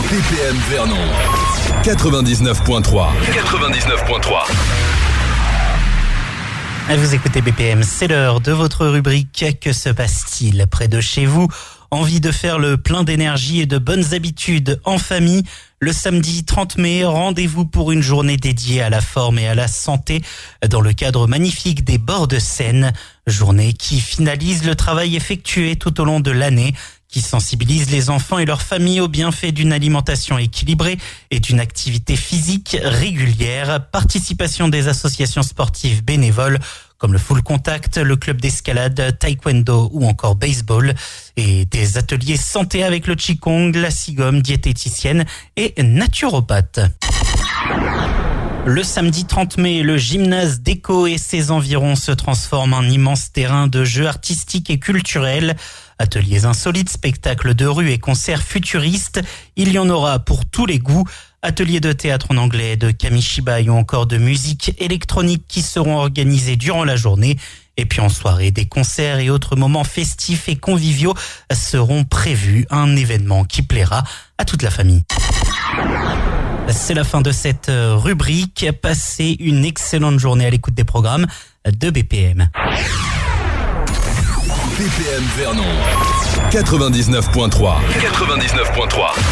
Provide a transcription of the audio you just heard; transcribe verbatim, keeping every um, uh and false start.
B P M Vernon quatre-vingt-dix-neuf point trois. quatre-vingt-dix-neuf point trois. Vous écoutez B P M, c'est l'heure de votre rubrique « Que se passe-t-il près de chez vous ?» Envie de faire le plein d'énergie et de bonnes habitudes en famille? Le samedi trente mai, rendez-vous pour une journée dédiée à la forme et à la santé dans le cadre magnifique des bords de Seine. Journée qui finalise le travail effectué tout au long de l'année, qui sensibilise les enfants et leurs familles aux bienfaits d'une alimentation équilibrée et d'une activité physique régulière. Participation des associations sportives bénévoles comme le Full Contact, le club d'escalade, taekwondo ou encore baseball, et des ateliers santé avec le Qigong, la Qigong, diététicienne et naturopathe. Le samedi trente mai, le gymnase d'Éco et ses environs se transforme en immense terrain de jeux artistiques et culturels. Ateliers insolites, spectacles de rue et concerts futuristes, il y en aura pour tous les goûts. Ateliers de théâtre en anglais, de kamishibai ou encore de musique électronique qui seront organisés durant la journée. Et puis en soirée, des concerts et autres moments festifs et conviviaux seront prévus. Un événement qui plaira à toute la famille. C'est la fin de cette rubrique. Passez une excellente journée à l'écoute des programmes de B P M. B P M Vernon quatre-vingt-dix-neuf point trois. quatre-vingt-dix-neuf point trois.